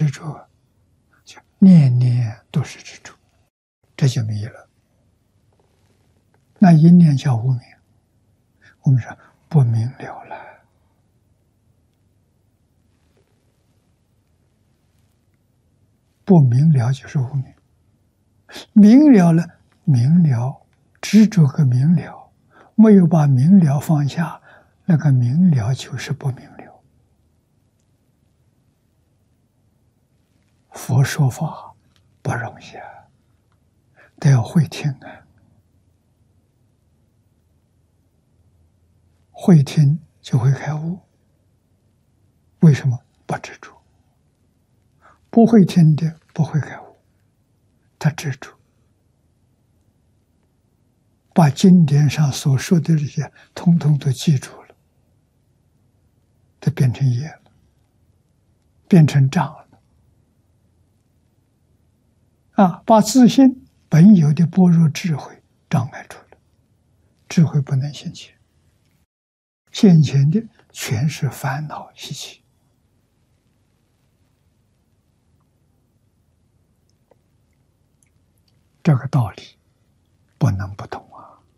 着，就念念都是执着，这就迷了。那一念叫无明，我们说不明了了。不明了就是无明，明了了，明了执着个明了，没有把明了放下，那个明了就是不明了。佛说法不容易啊，都要会听啊，会听就会开悟。为什么？不执着。不会听的不会开悟，他执着，把经典上所说的这些统统都记住了，就变成业了，变成障了。把自信本有的般若智慧障碍住了，智慧不能现前，现前的全是烦恼习气。这个道理不能不懂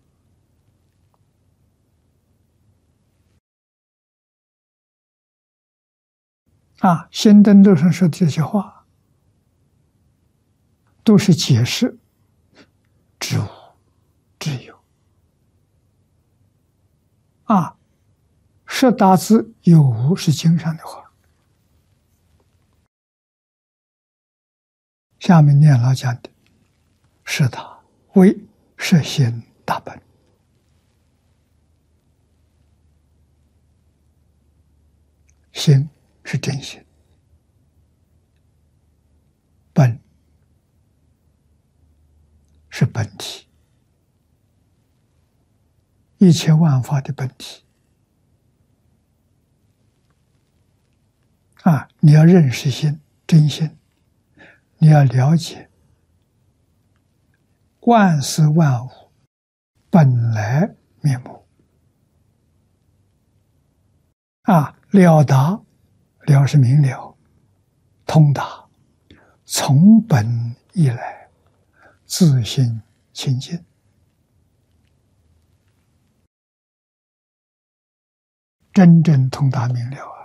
仙灯路上说的这些话，都是解释知无知有。十大字有无是经上的话。下面念老讲的是他为摄心大本。心是真心，本是本体，一切万法的本体。你要认识心，真心，你要了解万事万物本来面目。了达，了是明了，通达，从本以来，自性清净。真正通达明了